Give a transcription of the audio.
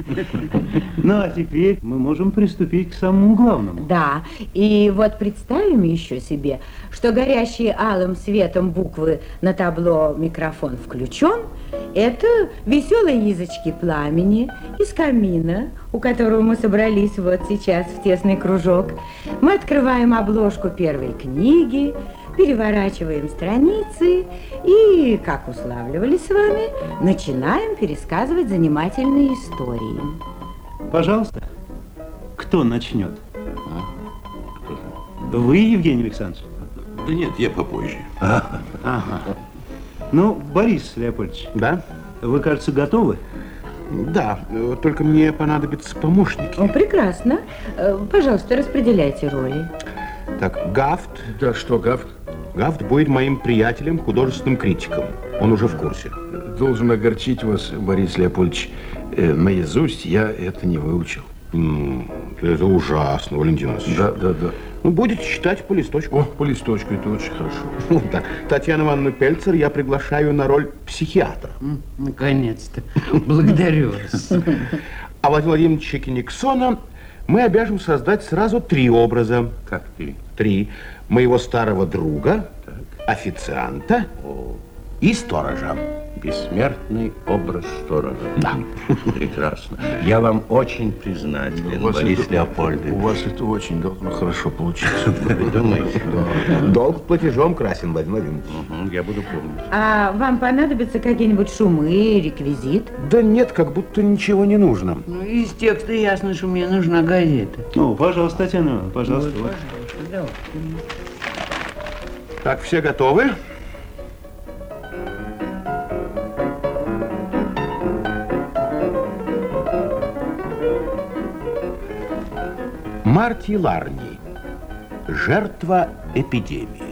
Ну, а теперь мы можем приступить к самому главному. Да, и вот представим еще себе, что горящие алым светом буквы на табло «Микрофон включен» – это веселые язычки пламени из камина, у которого мы собрались вот сейчас в тесный кружок. Мы открываем обложку первой книги, переворачиваем страницы и, как уславливали с вами, начинаем пересказывать занимательные истории. Пожалуйста, кто начнет? Вы, Евгений Александрович? Да нет, я попозже. Ага. Ну, Борис Леопольдович. Да? Вы, кажется, готовы? Да, только мне понадобятся помощники. О, прекрасно. Пожалуйста, распределяйте роли. Так, Гафт. Да что, Гафт? Гафт будет моим приятелем, художественным критиком. Он уже в курсе. Должен огорчить вас, Борис Леопольдович. Наизусть я это не выучил. Это ужасно, Валентин Иванович. Да. Ну, будете читать по листочку. О, по листочку, это очень хорошо. Ну, да. Татьяну Ивановну Пельцер я приглашаю на роль психиатра. Наконец-то. Благодарю вас. А Владимира Владимировича Кениксона мы обяжем создать сразу 3 образа. Как ты? 3. Моего старого друга, официанта и сторожа. Бессмертный образ сторожа. Да. Прекрасно. Я вам очень признателен, Борис Леопольдович. У вас это очень должно хорошо получиться. Вы думаете? Долг платежом красен, Владимир Владимирович. Я буду помнить. А вам понадобятся какие-нибудь шумы, реквизит? Да нет, как будто ничего не нужно. Ну, из текста ясно, что мне нужна газета. Ну, пожалуйста, Татьяна Ивановна, пожалуйста. Вот, Вот. пожалуйста, давай. Так, все готовы? Марти Ларни. Жертва эпидемии.